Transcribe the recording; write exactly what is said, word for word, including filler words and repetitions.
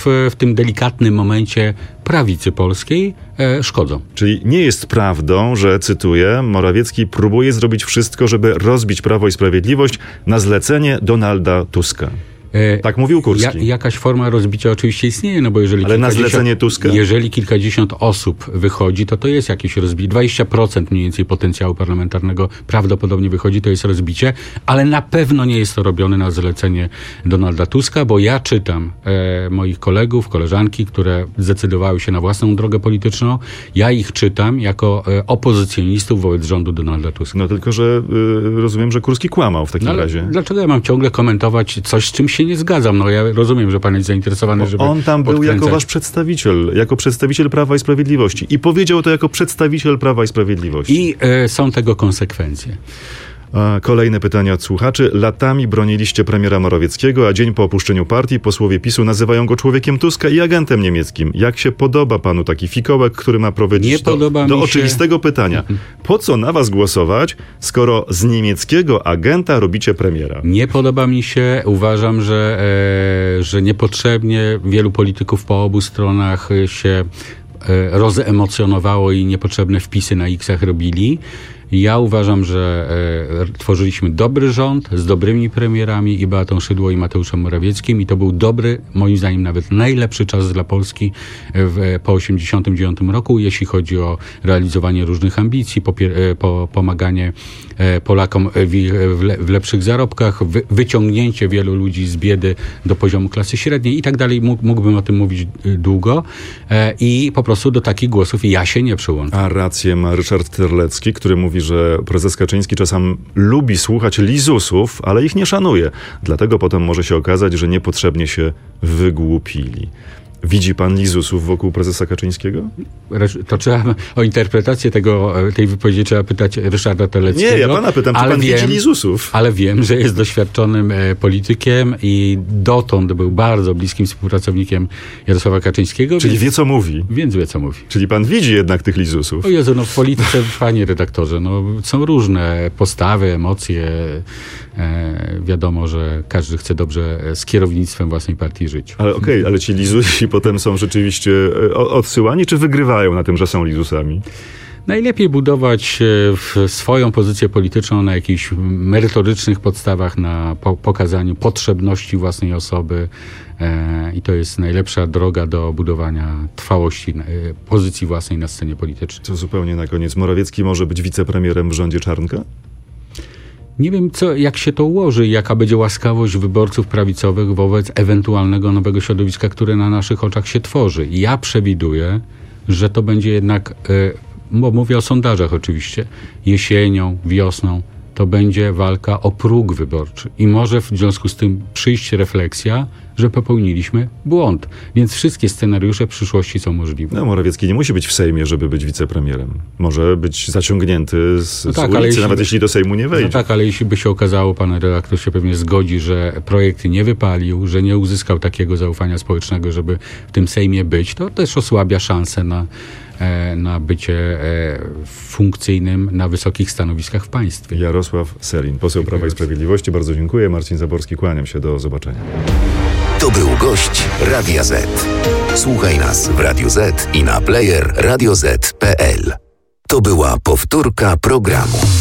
w, w tym delikatnym momencie prawicy polskiej e, szkodzą. Czyli nie jest prawdą, że, cytuję, Morawiecki próbuje zrobić wszystko, żeby rozbić Prawo i Sprawiedliwość na zlecenie Donalda Tuska. Tak mówił Kurski. Ja, jakaś forma rozbicia oczywiście istnieje, no bo jeżeli Ale na zlecenie Tuska? Jeżeli kilkadziesiąt osób wychodzi, to to jest jakieś rozbicie. dwadzieścia procent mniej więcej potencjału parlamentarnego prawdopodobnie wychodzi, to jest rozbicie, ale na pewno nie jest to robione na zlecenie Donalda Tuska, bo ja czytam e, moich kolegów, koleżanki, które zdecydowały się na własną drogę polityczną, ja ich czytam jako e, opozycjonistów wobec rządu Donalda Tuska. No tylko, że y, rozumiem, że Kurski kłamał w takim no, razie. Dlaczego ja mam ciągle komentować coś, z czym się nie zgadzam? No ja rozumiem, że pan jest zainteresowany, żeby On tam był podkręcać. jako wasz przedstawiciel, jako przedstawiciel Prawa i Sprawiedliwości i powiedział to jako przedstawiciel Prawa i Sprawiedliwości. I e, są tego konsekwencje. A kolejne pytanie od słuchaczy. Latami broniliście premiera Morawieckiego, a dzień po opuszczeniu partii posłowie PiSu nazywają go człowiekiem Tuska i agentem niemieckim. Jak się podoba panu taki fikołek, który ma prowadzić Nie do, podoba do mi się... oczywistego pytania? Po co na was głosować, skoro z niemieckiego agenta robicie premiera? Nie podoba mi się. Uważam, że, e, że niepotrzebnie wielu polityków po obu stronach się e, rozemocjonowało i niepotrzebne wpisy na X-ach robili. Ja uważam, że e, tworzyliśmy dobry rząd z dobrymi premierami i Beatą Szydło i Mateuszem Morawieckim i to był dobry, moim zdaniem nawet najlepszy czas dla Polski w, po osiemdziesiątym dziewiątym roku, jeśli chodzi o realizowanie różnych ambicji, popier- e, po, pomaganie e, Polakom w, w, le, w lepszych zarobkach, wy, wyciągnięcie wielu ludzi z biedy do poziomu klasy średniej i tak dalej. Mógł, mógłbym o tym mówić długo e, i po prostu do takich głosów ja się nie przyłączam. A rację ma Ryszard Terlecki, który mówi, że prezes Kaczyński czasem lubi słuchać lizusów, ale ich nie szanuje. Dlatego potem może się okazać, że niepotrzebnie się wygłupili. Widzi pan lizusów wokół prezesa Kaczyńskiego? To trzeba o interpretację tego, tej wypowiedzi trzeba pytać Ryszarda Terleckiego. Nie, ja pana pytam, czy pan wiem, widzi lizusów? Ale wiem, że jest doświadczonym e, politykiem i dotąd był bardzo bliskim współpracownikiem Jarosława Kaczyńskiego. Czyli więc, wie, co mówi. Więc wie, co mówi. Czyli pan widzi jednak tych lizusów. O Jezu, no w polityce, panie redaktorze, no są różne postawy, emocje. E, wiadomo, że każdy chce dobrze z kierownictwem własnej partii żyć. Ale okej, okay, ale ci lizusi potem są rzeczywiście odsyłani, czy wygrywają na tym, że są lizusami? Najlepiej budować swoją pozycję polityczną na jakichś merytorycznych podstawach, na po- pokazaniu potrzebności własnej osoby e, i to jest najlepsza droga do budowania trwałości e, pozycji własnej na scenie politycznej. Co zupełnie na koniec. Morawiecki może być wicepremierem w rządzie Czarnka? Nie wiem, co, jak się to ułoży, jaka będzie łaskawość wyborców prawicowych wobec ewentualnego nowego środowiska, które na naszych oczach się tworzy. Ja przewiduję, że to będzie jednak, bo mówię o sondażach oczywiście, jesienią, wiosną, to będzie walka o próg wyborczy. I może w związku z tym przyjść refleksja, że popełniliśmy błąd. Więc wszystkie scenariusze przyszłości są możliwe. No, Morawiecki nie musi być w Sejmie, żeby być wicepremierem. Może być zaciągnięty z, no z tak, ulicy, ale jeśli, nawet jeśli do Sejmu nie wejdzie. No tak, ale jeśli by się okazało, pan redaktor się pewnie zgodzi, że projekt nie wypalił, że nie uzyskał takiego zaufania społecznego, żeby w tym Sejmie być, to też osłabia szansę na, na bycie funkcyjnym na wysokich stanowiskach w państwie. Jarosław Sellin, poseł Prawa i Sprawiedliwości. Bardzo dziękuję. Marcin Zaborski, kłaniam się. Do zobaczenia. To był gość Radia Z. Słuchaj nas w Radio Z i na player radio zet kropka pe el. To była powtórka programu.